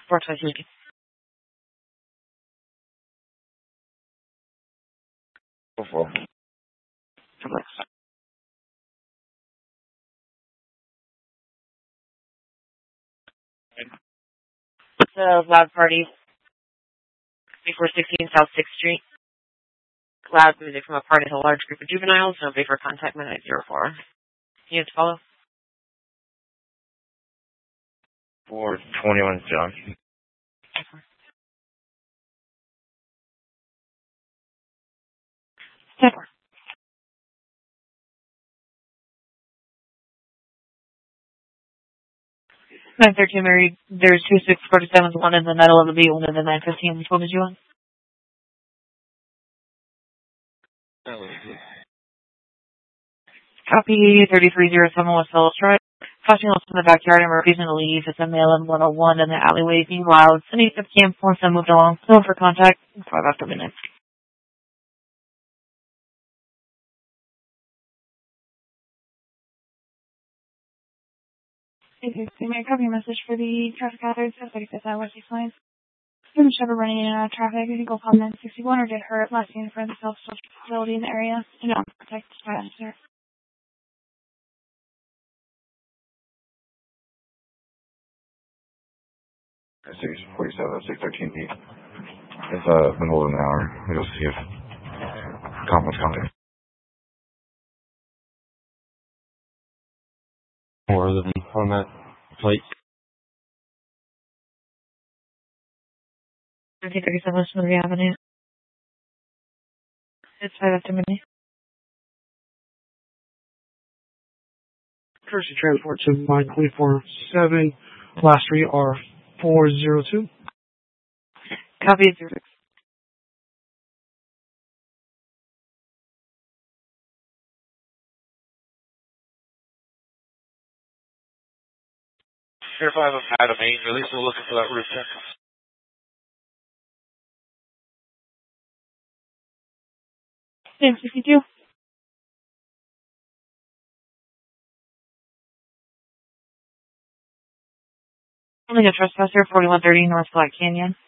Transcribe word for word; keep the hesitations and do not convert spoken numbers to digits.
four twice Lincoln. Four four. Complex. It's a loud party. Before sixteen South sixth Street. Loud music from a party with a large group of juveniles. Nobody for contact minute zero four. You have to follow? four twenty-one John. Step four. nine thirteen Mary, there's two six forty-sevens, one in the middle of the B, one in the nine fifteen. Which one did you want? Copy thirty-three oh seven West Phillips Drive. Flashing lights in the backyard and refusing to leave. It's a male in one oh one in the alleyway being loud. Sending fifty cam four seven moved along. Still for contact. Five after midnight. Okay, so you may copy a message for the traffic hazards. That's like I said, West East Lines. Student Trevor running in and out of traffic. Vehicle called nine sixty-one or get hurt. Last seen in front of the self-storage facility in the area. Do not protect the passenger. six forty-seven, six thirteen feet. It's uh, been holding an hour. We'll see if conference contact. More than on that plate. I think thirty-seven West Movie Avenue. It's five after midnight. Courtesy transport to mine twenty four seven. Last three are four zero two. Copy zero six. Air five of Adam Main, release, we're looking for that roof check. nine sixty-two. Only a trespasser, forty-one thirty North Black Canyon.